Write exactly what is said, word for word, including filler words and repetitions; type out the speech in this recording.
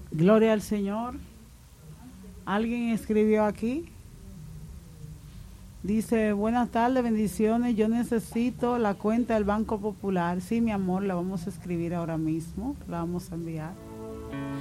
Gloria al Señor. ¿Alguien escribió aquí? Dice, buenas tardes, bendiciones, yo necesito la cuenta del Banco Popular. Sí, mi amor, la vamos a escribir ahora mismo, la vamos a enviar.